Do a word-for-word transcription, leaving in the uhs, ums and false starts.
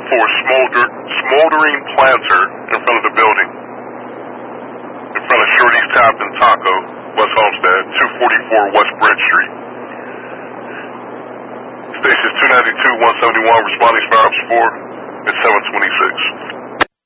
for smolder, smoldering planter in front of the building. In front of Shorty's Tapped and Taco, West Homestead, two forty-four West Brent Street. Stations two ninety-two, one seventy-one, responding Sparrows four, it's seven twenty-six.